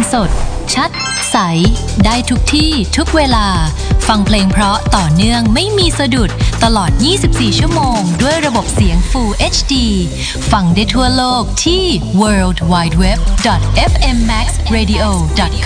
สดชัดใสได้ทุกที่ทุกเวลาฟังเพลงเพราะต่อเนื่องไม่มีสะดุดตลอด24ชั่วโมงด้วยระบบเสียง Full HD ฟังได้ทั่วโลกที่ worldwideweb.fmmaxradio.com